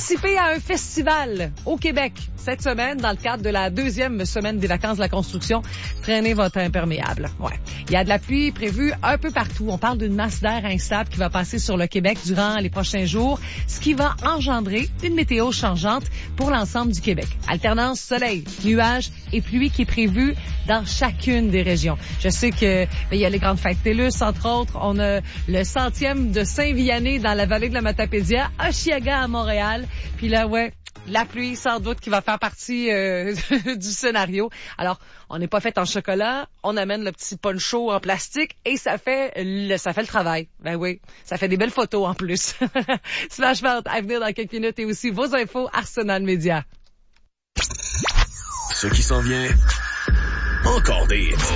participer à un festival au Québec cette semaine dans le cadre de la 2e semaine des vacances de la construction. Traînez votre imperméable. Ouais. Il y a de la pluie prévue un peu partout. On parle d'une masse d'air instable qui va passer sur le Québec durant les prochains jours, ce qui va engendrer une météo changeante pour l'ensemble du Québec. Alternance soleil, nuages et pluie qui est prévue dans chacune des régions. Je sais que il y a les grandes fêtes TELUS, entre autres. On a le 100e de Saint-Vianney dans la vallée de la Matapédia, Oshiaga à Montréal. Puis là, ouais, la pluie, sans doute, qui va faire partie du scénario. Alors, on n'est pas fait en chocolat, on amène le petit poncho en plastique et ça fait le travail. Ben oui, ça fait des belles photos en plus. Smash Mouth à venir dans quelques minutes et aussi vos infos Arsenal Média. Ce qui s'en vient, encore des hits.